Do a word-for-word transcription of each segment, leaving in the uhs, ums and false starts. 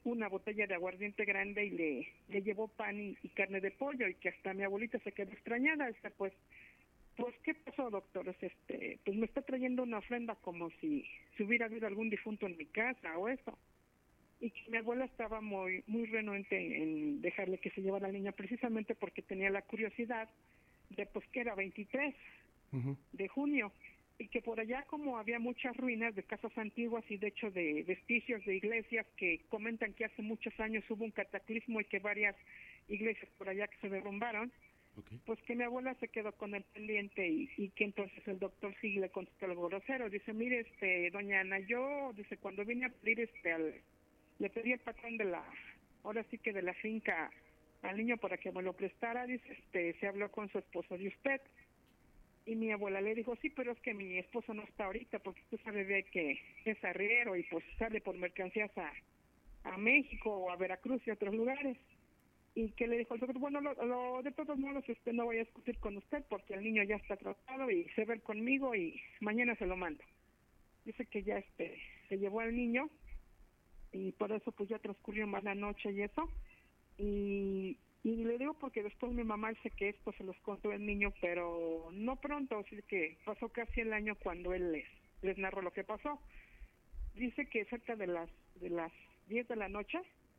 una botella de aguardiente grande y le, le llevó pan y, y carne de pollo, y que hasta mi abuelita se quedó extrañada. Dice, pues, pues, ¿qué pasó, doctor? Es Este, pues me está trayendo una ofrenda como si, si hubiera habido algún difunto en mi casa o eso. Y que mi abuela estaba muy, muy renuente en dejarle que se llevara al niño, precisamente porque tenía la curiosidad de, pues, que era veintitrés uh-huh. de junio, y que por allá, como había muchas ruinas de casas antiguas y de hecho de vestigios de iglesias, que comentan que hace muchos años hubo un cataclismo y que varias iglesias por allá que se derrumbaron, okay. pues que mi abuela se quedó con el pendiente, y, y que entonces el doctor sí le contestó algo grosero. Dice, mire, este, doña Ana, yo, dice, cuando vine a pedir este al, le pedí al patrón de la, ahora sí que de la finca, al niño para que me lo prestara, dice, este, se habló con su esposo de usted. Y mi abuela le dijo, sí, pero es que mi esposo no está ahorita, porque usted sabe de que es arriero y pues sale por mercancías a, a México o a Veracruz y a otros lugares. Y que le dijo el doctor, bueno, lo, lo, de todos modos este, no voy a discutir con usted porque el niño ya está tratado y se ve conmigo y mañana se lo mando. Dice que ya este se llevó al niño y por eso pues ya transcurrió más la noche y eso. Y... Y le digo porque después mi mamá dice que esto se los contó el niño, pero no pronto, así que pasó casi el año cuando él les, les narró lo que pasó. Dice que cerca de las de las diez de la noche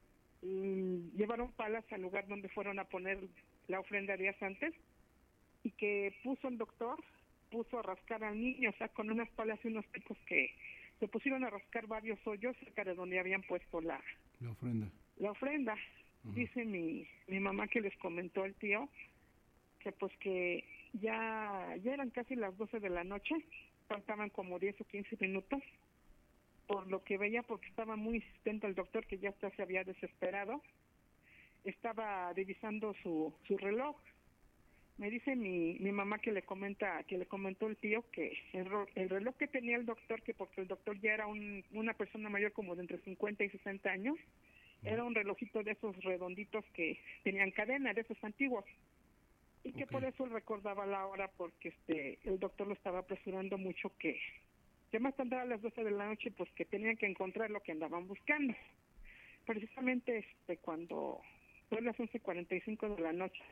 mmm, llevaron palas al lugar donde fueron a poner la ofrenda días antes, y que puso el doctor, puso a rascar al niño, o sea, con unas palas y unos picos que se pusieron a rascar varios hoyos cerca de donde habían puesto la, la ofrenda. La ofrenda. Uh-huh. Dice mi, mi mamá que les comentó el tío que pues que ya, ya eran casi las doce de la noche, faltaban como diez o quince minutos, por lo que veía, porque estaba muy insistente el doctor, que ya hasta se había desesperado, estaba revisando su, su reloj. Me dice mi, mi mamá que le comenta, que le comentó el tío que el, el reloj que tenía el doctor, que porque el doctor ya era un, una persona mayor como de entre cincuenta y sesenta años, era un relojito de esos redonditos que tenían cadena, de esos antiguos, y que okay. por eso él recordaba la hora, porque este el doctor lo estaba apresurando mucho, que, que más tarde a las doce de la noche, pues que tenían que encontrar lo que andaban buscando. Precisamente este cuando son las once cuarenta y cinco de la noche,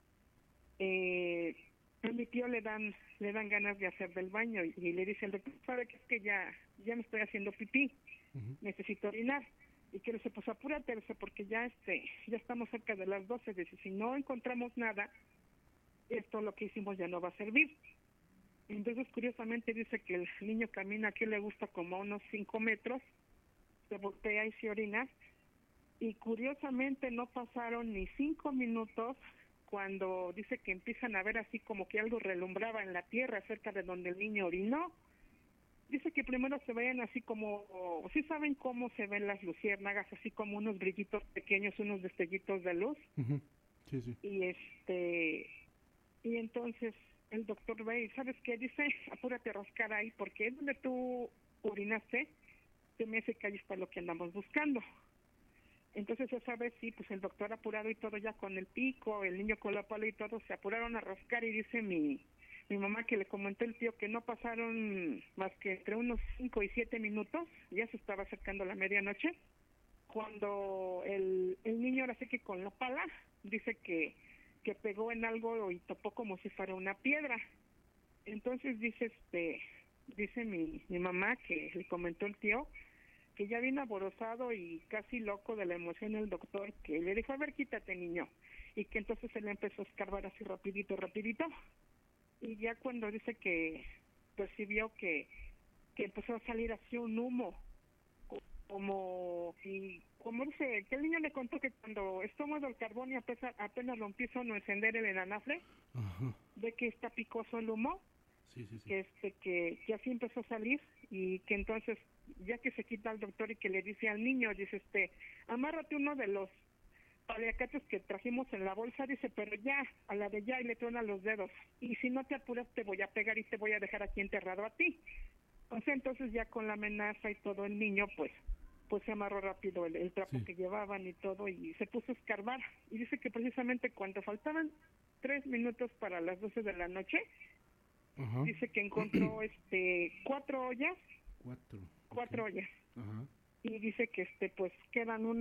eh, a mi tío le dan le dan ganas de hacer del baño, y, y le dice el doctor, sabe que es que ya, ya me estoy haciendo pipí, uh-huh. necesito orinar. Y que le dice, pues apúrate, porque ya este ya estamos cerca de las doce, dice, si no encontramos nada, esto lo que hicimos ya no va a servir. Entonces, curiosamente, dice que el niño camina, aquí le gusta como a unos cinco metros, se voltea y se orina, y curiosamente no pasaron ni cinco minutos cuando dice que empiezan a ver así como que algo relumbraba en la tierra cerca de donde el niño orinó. Dice que primero se veían así como, ¿sí saben cómo se ven las luciérnagas? Así como unos brillitos pequeños, unos destellitos de luz. Uh-huh. Sí, sí. Y este, y entonces el doctor ve y, ¿sabes qué? Dice, apúrate a rascar ahí, porque es donde tú orinaste, se me hace que ahí está lo que andamos buscando. Entonces esa vez sí, pues el doctor apurado y todo ya con el pico, el niño con la pala y todo, se apuraron a rascar, y dice mi... Mi mamá que le comentó el tío que no pasaron más que entre unos cinco y siete minutos, ya se estaba acercando la medianoche, cuando el, el niño ahora sí que con la pala, dice que, que pegó en algo y topó como si fuera una piedra. Entonces dice este dice mi, mi mamá que le comentó el tío que ya vino aborozado y casi loco de la emoción el doctor, que le dijo, a ver, quítate, niño, y que entonces él empezó a escarbar así rapidito, rapidito. Y ya cuando dice que percibió que, que empezó a salir así un humo, como, y como dice, que el niño le contó que cuando está húmedo el carbón y apenas, apenas lo empieza a encender el anafre, uh-huh. ve que está picoso el humo, sí, sí, sí. que este que, que así empezó a salir, y que entonces, ya que se quita al doctor y que le dice al niño, dice, este, amárrate uno de los paliacates que trajimos en la bolsa, dice, pero ya, a la de ya, y le truena los dedos, y si no te apuras te voy a pegar y te voy a dejar aquí enterrado a ti. O sea, entonces ya con la amenaza y todo, el niño pues pues se amarró rápido el, el trapo sí. que llevaban y todo, y se puso a escarbar, y dice que precisamente cuando faltaban tres minutos para las doce de la noche, uh-huh. dice que encontró este cuatro ollas, cuatro, cuatro okay. ollas, uh-huh. y dice que este pues quedan un